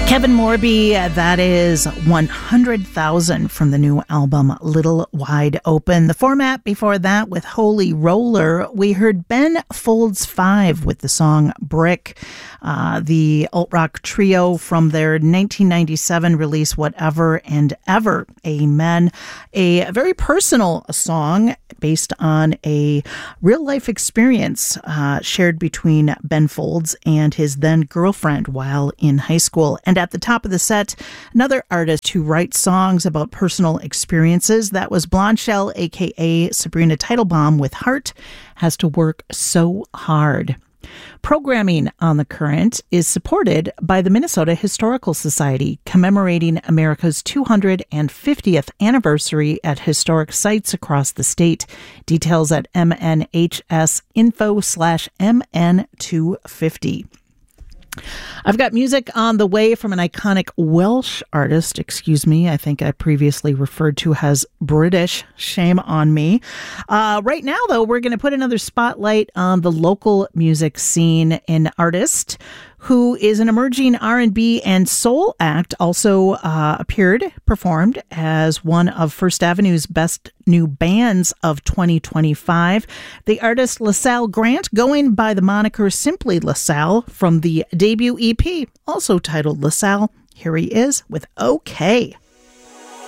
Kevin Morby, that is 100,000 from the new album Little Wide Open. The format before that with Holy Roller, we heard Ben Folds 5 with the song Brick, the alt-rock trio from their 1997 release Whatever and Ever, Amen. A very personal song based on a real-life experience shared between Ben Folds and his then-girlfriend while in high school. And at the top of the set, another artist who writes songs about personal experiences. That was Blondshell, a.k.a. Sabrina Teitelbaum, with Heart Has to Work So Hard. Programming on The Current is supported by the Minnesota Historical Society, commemorating America's 250th anniversary at historic sites across the state. Details at mnhs.info/mn250. I've got music on the way from an iconic Welsh artist, I think I previously referred to as British. Shame on me. Right now, though, we're going to put another spotlight on the local music scene. An artist who is an emerging R&B and soul act, also performed as one of First Avenue's best new bands of 2025. The artist LaSalle Grant, going by the moniker Simply LaSalle, from the debut EP, also titled LaSalle. Here he is with OK.